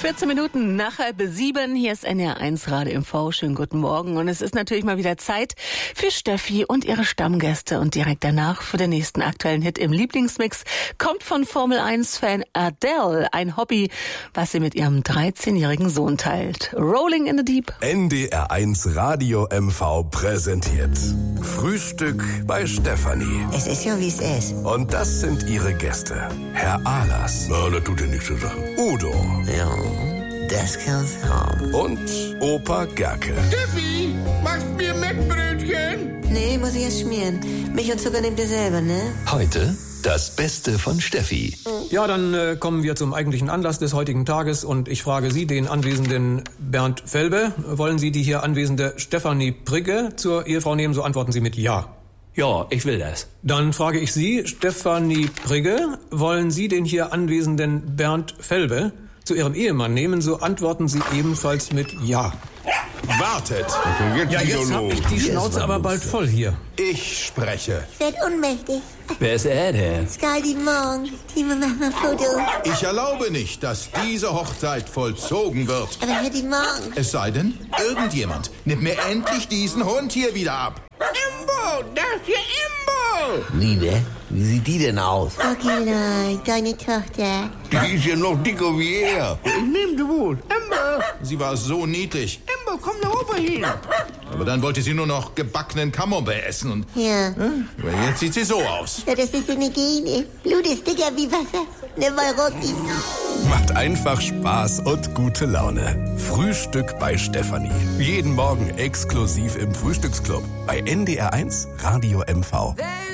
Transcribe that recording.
14 Minuten nach 6:30. Hier ist NDR1 Radio MV. Schönen guten Morgen. Und es ist natürlich mal wieder Zeit für Steffi und ihre Stammgäste. Und direkt danach für den nächsten aktuellen Hit im Lieblingsmix kommt von Formel-1-Fan Adele. Ein Hobby, was sie mit ihrem 13-jährigen Sohn teilt. Rolling in the Deep. NDR1 Radio MV präsentiert Frühstück bei Stefanie. Es ist ja, wie es ist. Und das sind ihre Gäste. Herr Ahlers. Ja, das tut ja nichts zur Sache. Udo. Ja, das kann's haben. Und Opa Gerke. Steffi, machst mir Mettbrötchen? Nee, muss ich erst schmieren. Milch und Zucker nehmt ihr selber, ne? Heute das Beste von Steffi. Ja, dann kommen wir zum eigentlichen Anlass des heutigen Tages und ich frage Sie, den anwesenden Bernd Felbe, wollen Sie die hier anwesende Stefanie Prigge zur Ehefrau nehmen? So antworten Sie mit Ja. Ja, ich will das. Dann frage ich Sie, Stefanie Prigge, wollen Sie den hier anwesenden Bernd Felbe zu Ihrem Ehemann nehmen? So antworten Sie ebenfalls mit Ja. Wartet. Ja, jetzt habe ich die Schnauze aber bald voll hier. Ich spreche. Ich werd ohnmächtig. Wer ist er denn? Skaldi morgen. Timo, mach mal Foto. Ich erlaube nicht, dass diese Hochzeit vollzogen wird. Aber Herr die morgen. Es sei denn, irgendjemand nimmt mir endlich diesen Hund hier wieder ab. Imbo, das hier Imbo. Liebe, wie sieht die denn aus? Okilai, deine Tochter. Die ist ja noch dicker wie er. Ich nehm du wohl. Imbo, Sie war so niedlich. Imbo, komm da oben hin. Aber dann wollte sie nur noch gebackenen Camembert essen. Und Ja. aber jetzt sieht sie so aus. Ja, das ist eine Gene. Blut ist dicker wie Wasser. Ne Walrotti. Macht einfach Spaß und gute Laune. Frühstück bei Stefanie. Jeden Morgen exklusiv im Frühstücksclub bei NDR1 Radio MV.